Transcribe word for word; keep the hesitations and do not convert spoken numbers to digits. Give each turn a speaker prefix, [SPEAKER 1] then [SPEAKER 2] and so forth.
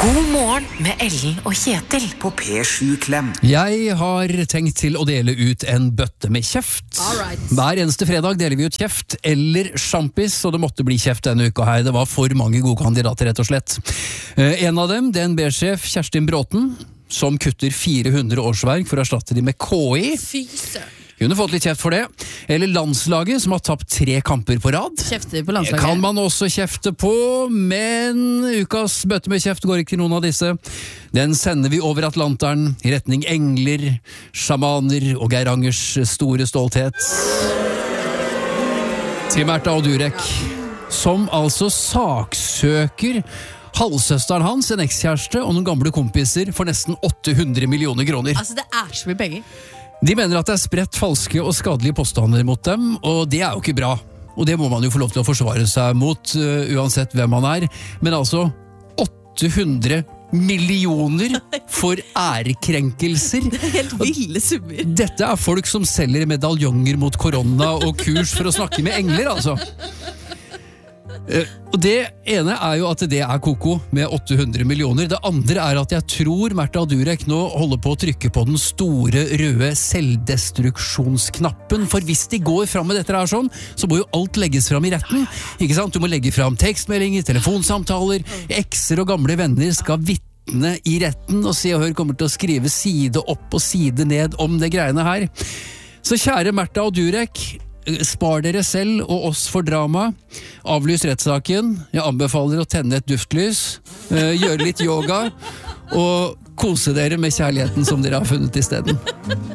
[SPEAKER 1] God morgen med Ellen og Kjetil
[SPEAKER 2] på P sju Klem.
[SPEAKER 3] Jeg har tenkt til å dele ut en bøtte med kjeft.
[SPEAKER 4] Alright.
[SPEAKER 3] Hver eneste fredag deler vi ut kjeft eller sjampis, og det måtte bli kjeft denne uka her. Det var for mange gode kandidater, rett og slett. Eh, En av dem, D N B-sjef Kjerstin Bråten, som kutter fire hundre årsverk for å erstatte de med K I.
[SPEAKER 4] Fy søren.
[SPEAKER 3] Kunne fått litt kjeft for det. Eller landslaget, som har tapt tre kamper på rad.
[SPEAKER 4] Kjefter på
[SPEAKER 3] Det
[SPEAKER 4] landslaget.
[SPEAKER 3] kan man også kjefte på, men ukas bøtte med kjeft går ikke til noen av disse. Den sender vi over Atlanteren, i retning engler, sjamaner og Geirangers store stolthet. Til Märtha og Durek, som altså saksøker halvsøsteren hans, en ekskjæreste og noen gamle kompiser for nesten åtte hundre millioner kroner.
[SPEAKER 4] Altså, det er så mye penger.
[SPEAKER 3] De mener at det er spredt falske og skadelige påstander mot dem, og det er jo ikke bra. Og det må man jo få lov til å forsvare seg mot, uh, uansett hvem man er. Men altså, åtte hundre millioner for ærekrenkelser.
[SPEAKER 4] Det er helt ville summer.
[SPEAKER 3] Dette er folk som selger medaljonger mot korona og kurs for å snakke med engler, altså. Uh, og det ene er jo at det er koko med åtte hundre millioner. Det andre er at jeg tror Märtha og Durek nå holder på å trykke på den store røde selvdestruksjonsknappen, for hvis de går fram med dette her sånn, så må jo alt legges fram i retten, ikke sant? Du må legge fram tekstmeldinger, telefonsamtaler, ekser og gamle venner skal vitne i retten, og Se og Hør kommer til å skrive side opp og side ned om det greiene her. Så kjære Märtha og Durek, spar dere selv og oss for drama. Avlys rettssaken. Jeg anbefaler å tenne et duftlys, gjøre litt yoga og kose dere med kjærligheten som dere har funnet i stedet.